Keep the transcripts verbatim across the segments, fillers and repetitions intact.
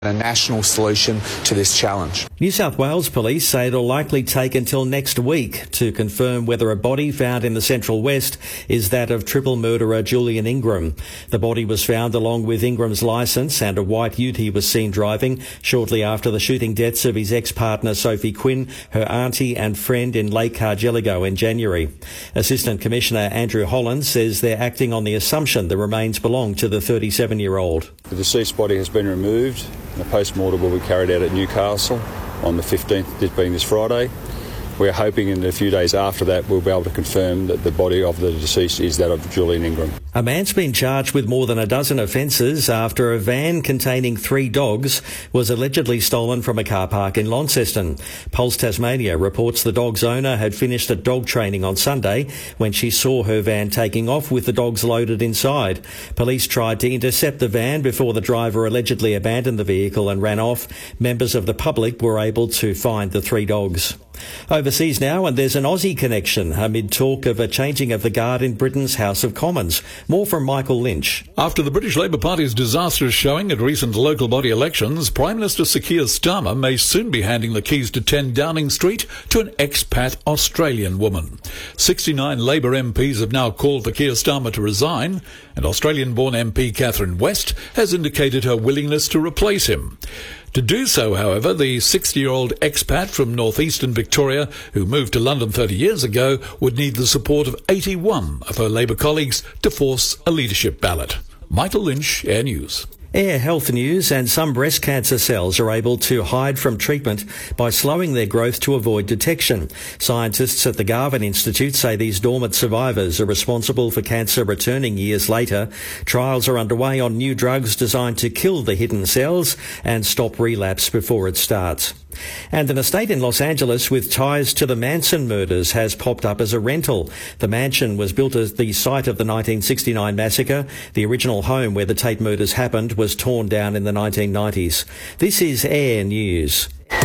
a national solution to this challenge. New South Wales police say it'll likely take until next week to confirm whether a body found in the Central West is that of triple murderer Julian Ingram. The body was found along with Ingram's licence and a white ute he was seen driving shortly after the shooting deaths of his ex-partner Sophie Quinn, her auntie and friend in Lake Cargelligo in January. Assistant Commissioner Andrew Holland says they're acting on the assumption the remains belong to the thirty-seven-year-old. The deceased body has been removed. The post-mortem will be carried out at Newcastle on the fifteenth, this being this Friday. We're hoping in a few days after that we'll be able to confirm that the body of the deceased is that of Julian Ingram. A man's been charged with more than a dozen offences after a van containing three dogs was allegedly stolen from a car park in Launceston. Pulse Tasmania reports the dog's owner had finished at dog training on Sunday when she saw her van taking off with the dogs loaded inside. Police tried to intercept the van before the driver allegedly abandoned the vehicle and ran off. Members of the public were able to find the three dogs. Overseas now, and there's an Aussie connection amid talk of a changing of the guard in Britain's House of Commons. More from Michael Lynch. After the British Labour Party's disastrous showing at recent local body elections, Prime Minister Sir Keir Starmer may soon be handing the keys to ten Downing Street to an expat Australian woman. sixty-nine Labour M Ps have now called for Keir Starmer to resign, and Australian-born M P Catherine West has indicated her willingness to replace him. To do so, however, the sixty-year-old expat from northeastern Victoria, who moved to London thirty years ago, would need the support of eighty-one of her Labour colleagues to force a leadership ballot. Michael Lynch, Air News. Air Health News, and some breast cancer cells are able to hide from treatment by slowing their growth to avoid detection. Scientists at the Garvan Institute say these dormant survivors are responsible for cancer returning years later. Trials are underway on new drugs designed to kill the hidden cells and stop relapse before it starts. And an estate in Los Angeles with ties to the Manson murders has popped up as a rental. The mansion was built as the site of the nineteen sixty-nine massacre. The original home where the Tate murders happened was torn down in the nineteen nineties. This is Air News.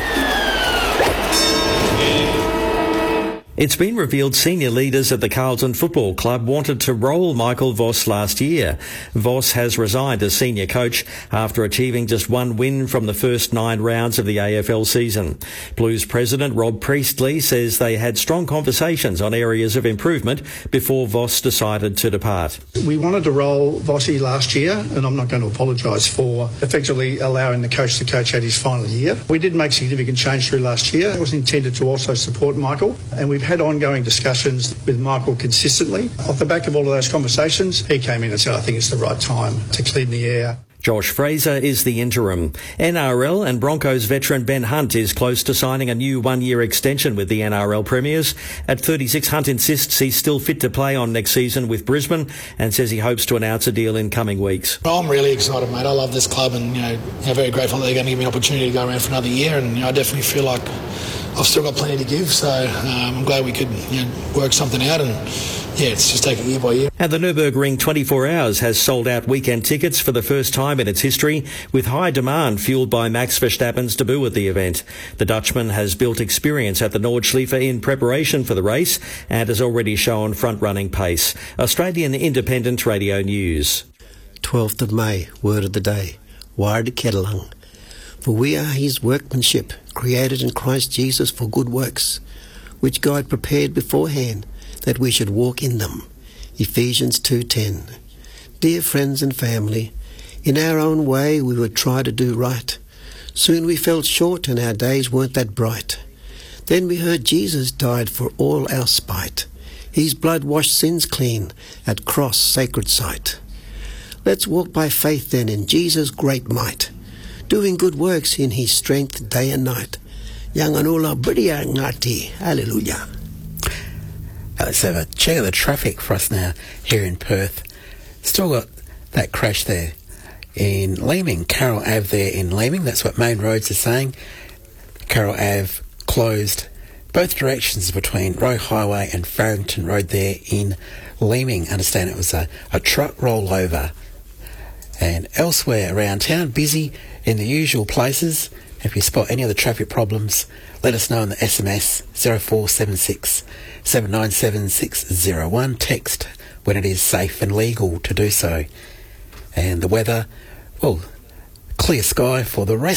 It's been revealed senior leaders at the Carlton Football Club wanted to roll Michael Voss last year. Voss has resigned as senior coach after achieving just one win from the first nine rounds of the A F L season. Blues president Rob Priestley says they had strong conversations on areas of improvement before Voss decided to depart. We wanted to roll Vossi last year, and I'm not going to apologise for effectively allowing the coach to coach at his final year. We did make significant change through last year. It was intended to also support Michael, and we've had ongoing discussions with Michael consistently. Off the back of all of those conversations, he came in and said, I think it's the right time to clean the air. Josh Fraser is the interim. N R L and Broncos veteran Ben Hunt is close to signing a new one-year extension with the N R L Premiers. At thirty-six, Hunt insists he's still fit to play on next season with Brisbane and says he hopes to announce a deal in coming weeks. Well, I'm really excited, mate. I love this club and, you know, I'm very grateful that they're going to give me an opportunity to go around for another year, and, you know, I definitely feel like I've still got plenty to give, so um, I'm glad we could, you know, work something out, and yeah, it's just take it year by year. And the Nürburgring twenty-four hours has sold out weekend tickets for the first time in its history, with high demand fuelled by Max Verstappen's debut at the event. The Dutchman has built experience at the Nordschleife in preparation for the race and has already shown front-running pace. Australian Independent Radio News. twelfth of May, word of the day. Ward Kettlung. For we are his workmanship, created in Christ Jesus for good works, which God prepared beforehand, that we should walk in them. Ephesians two ten. Dear friends and family, in our own way we would try to do right. Soon we fell short and our days weren't that bright. Then we heard Jesus died for all our spite. His blood washed sins clean at cross sacred site. Let's walk by faith then in Jesus' great might, doing good works in his strength day and night. Yanganula Bridia Ngati. Hallelujah. Let's have a check of the traffic for us now here in Perth. Still got that crash there in Leeming, Carroll Ave there in Leeming. That's what Main Roads are saying. Carroll Ave closed both directions between Roe Highway and Farrington Road there in Leeming. Understand it was a, a truck rollover. And elsewhere around town, busy in the usual places. If you spot any other traffic problems, let us know in the S M S zero four seven six seven nine seven six zero one. Text when it is safe and legal to do so. And the weather, well, clear sky for the rest